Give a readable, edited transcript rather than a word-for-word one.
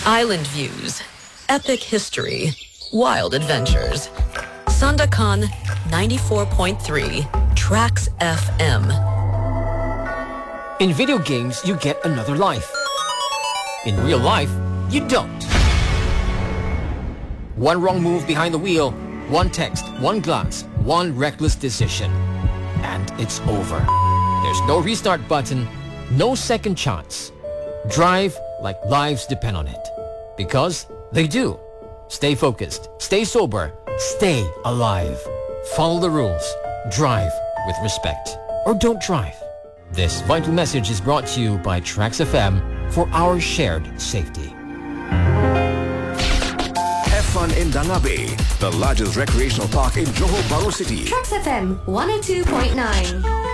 Island views, epic history, wild adventures. Sandakan 94.3 Tracks FM. In video games, you get another life. In real life, you don't. One wrong move behind the wheel, one text, one glance, one reckless decision, and it's over. There's no restart button, no second chance. Drive like lives depend on it. Because they do. Stay focused, stay sober, stay alive. Follow the rules. Drive with respect. Or don't drive. This vital message is brought to you by Tracks FM for our shared safety. Have fun in Danga Bay, the largest recreational park in Johor Bahru City. Tracks FM 102.9.